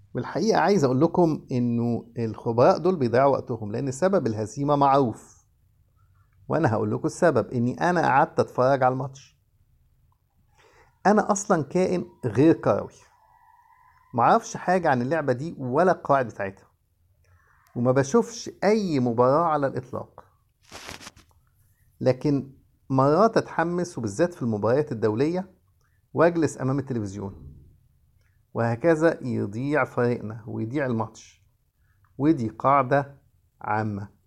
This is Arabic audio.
والحقيقة عايز أقول لكم إنه الخبراء دول بيضيعوا وقتهم لأن سبب الهزيمة معروف. وأنا هقول لكم السبب إني أنا قعدت أتفرج على الماتش. أنا أصلا كائن غير كروي، معرفش حاجة عن اللعبة دي ولا القواعد بتاعتها، وما بشوفش أي مباراة على الإطلاق. لكن مرات أتحمس وبالذات في المباريات الدولية وأجلس أمام التلفزيون، وهكذا يضيع فريقنا ويضيع الماتش. ودي قاعدة عامة.